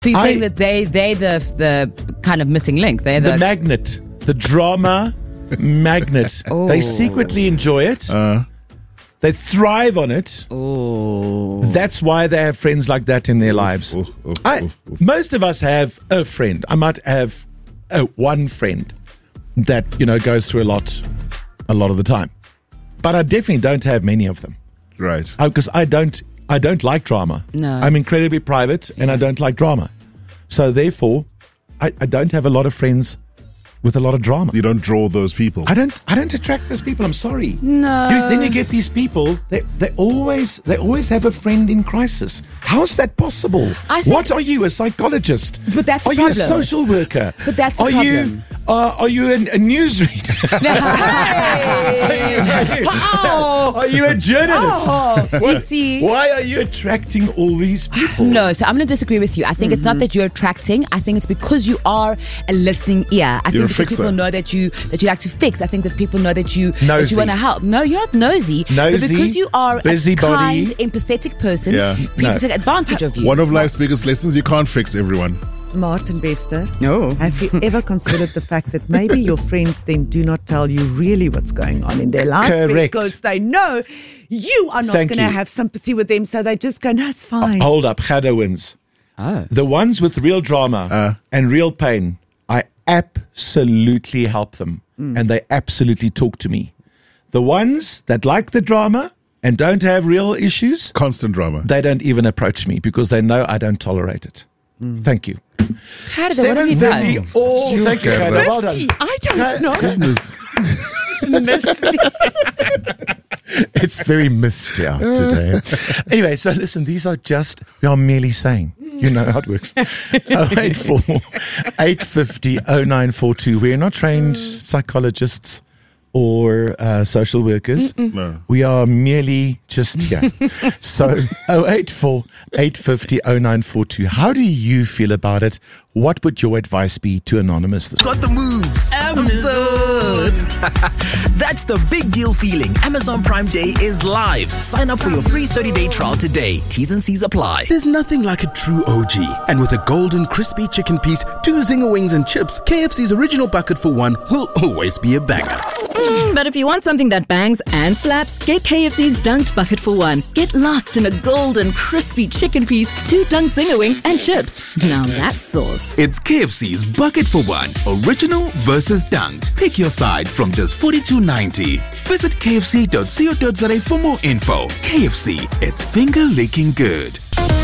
So you're saying that they're the kind of missing link? They're the magnet, the drama magnet. Oh. They secretly enjoy it. They thrive on it. Oh. That's why they have friends like that in their lives. Most of us have a friend. I might have one friend that, goes through a lot of the time. But I definitely don't have many of them. Right. Because I don't like drama. No. I'm incredibly private and I don't like drama. So therefore, I don't have a lot of friends with a lot of drama. You don't draw those people. I don't attract those people. I'm sorry. No. Then you get these people. They always have a friend in crisis. How is that possible? What are you, a psychologist? But that's the Are problem. you a social worker? But that's the problem. Are you a newsreader? Are you a journalist? You see. Why are you attracting all these people? No, so I'm going to disagree with you. I think it's not that you're attracting. I think it's because you are a listening ear. I You're think a because people know that you like to fix. I think that people know that you want to help. No, you're not nosy. But because you are busybody, a kind, empathetic person, people take advantage of you. One of life's biggest lessons, you can't fix everyone. Martin Bester, No. have you ever considered the fact that maybe your friends then do not tell you really what's going on in their lives? Correct. Because they know you are not going to have sympathy with them, so they just go, no, it's fine. Hold up, Gado wins. Oh. The ones with real drama and real pain, I absolutely help them and they absolutely talk to me. The ones that like the drama and don't have real issues, Constant drama. they don't even approach me because they know I don't tolerate it. Thank you. Gado, what have you done? 7:30. Oh, thank you, Gado. Gado. Well done. Misty, I don't know. Goodness. Misty. It's very misty out today. Anyway, so listen, we are merely saying. You know how it works. 084 850 0942. We're not trained psychologists or social workers. No. We are merely just here. So 084 850 0942. How do you feel about it? What would your advice be to Anonymous this Got the moves. Amazon. That's the big deal feeling. Amazon Prime Day is live. Sign up for your free 30-day trial today. T's and C's apply. There's nothing like a true OG. And with a golden crispy chicken piece, 2 Zinger wings and chips, KFC's original bucket for one will always be a banger. But if you want something that bangs and slaps, get KFC's Dunked Bucket for one. Get lost in a golden crispy chicken piece, 2 Dunked Zinger wings and chips. Now that's sauce. It's KFC's bucket for one. Original versus dunked. Pick your side from just $42.90. Visit kfc.co.za for more info. KFC, it's finger-licking good.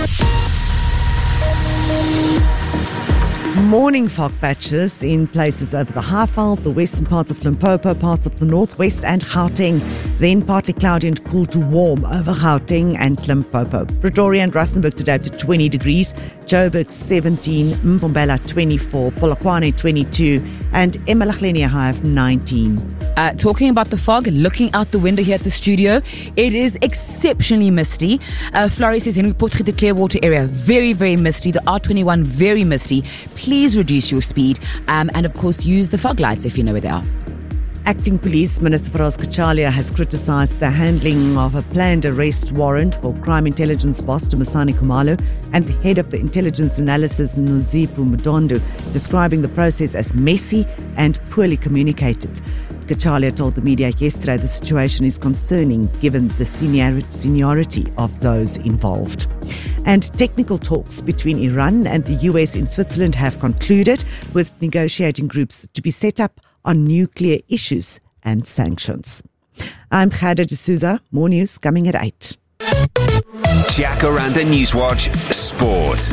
Morning fog patches in places over the Highveld, the western parts of Limpopo, parts of the northwest and Gauteng. Then partly cloudy and cool to warm over Gauteng and Limpopo. Pretoria and Rustenburg today up to 20 degrees. Joburg 17, Mbombela 24, Polokwane 22 and Emalakhleni a high of 19. Talking about the fog, looking out the window here at the studio, it is exceptionally misty. Florrie says Henry Potgieter Clearwater area, very, very misty. The R21, very misty. Please reduce your speed and, of course, use the fog lights if you know where they are. Acting Police Minister Faraz Kachalia has criticised the handling of a planned arrest warrant for crime intelligence boss Dumisani Khumalo and the head of the intelligence analysis Nozipo Mudondo, describing the process as messy and poorly communicated. Kachalia told the media yesterday the situation is concerning given the seniority of those involved. And technical talks between Iran and the US in Switzerland have concluded, with negotiating groups to be set up on nuclear issues and sanctions. I'm Gado D'Souza. More news coming at 8. Jacaranda Newswatch Sport.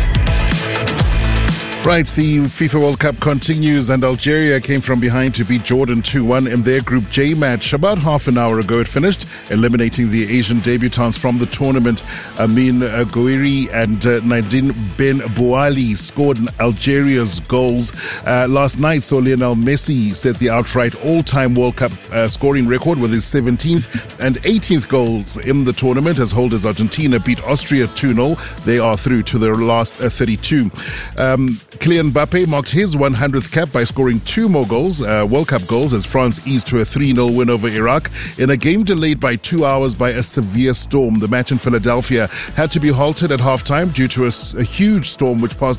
Right, the FIFA World Cup continues and Algeria came from behind to beat Jordan 2-1 in their Group J match. About half an hour ago it finished, eliminating the Asian debutants from the tournament. Amin Gouiri and Nadine Ben Bouali scored Algeria's goals. Last night saw Lionel Messi set the outright all-time World Cup scoring record with his 17th and 18th goals in the tournament as holders Argentina beat Austria 2-0. They are through to their last 32. Kylian Mbappe marked his 100th cap by scoring 2 more goals, World Cup goals, as France eased to a 3-0 win over Iraq in a game delayed by 2 hours by a severe storm. The match in Philadelphia had to be halted at halftime due to a huge storm which passed